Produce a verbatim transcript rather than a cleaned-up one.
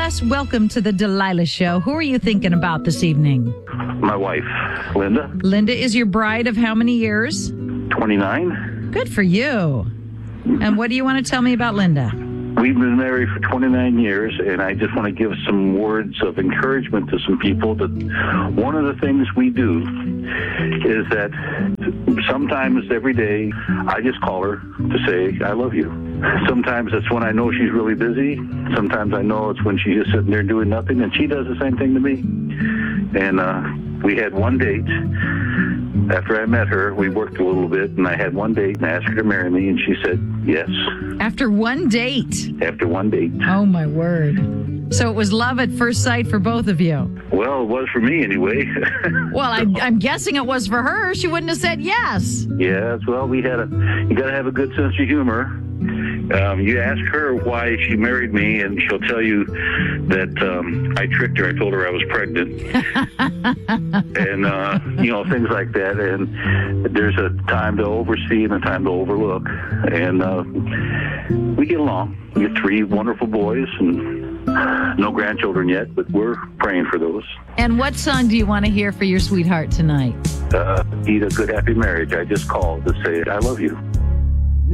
Les, welcome to the Delilah Show. Who are you thinking about this evening? My wife, Linda. Linda is your bride of how many years? twenty-nine. Good for you. And what do you want to tell me about Linda? We've been married for twenty-nine years, and I just want to give some words of encouragement to some people that one of the things we do is that sometimes every day I just call her to say, I love you. Sometimes it's when I know she's really busy. Sometimes I know it's when she's just sitting there doing nothing, and she does the same thing to me. And uh, we had one date. After I met her, we worked a little bit, and I had one date, and I asked her to marry me, and she said yes. After one date? After one date. Oh, my word. So it was love at first sight for both of you? Well, it was for me anyway. Well, I, I'm guessing it was for her. She wouldn't have said yes. Yes, well, we had a, you got to have a good sense of humor. Um, you ask her why she married me, and she'll tell you that um, I tricked her. I told her I was pregnant. and, uh, you know, things like that. And there's a time to oversee and a time to overlook. And uh, we get along. We have three wonderful boys and no grandchildren yet, but we're praying for those. And what song do you want to hear for your sweetheart tonight? Uh, need a good, happy marriage. I just called to say I love you.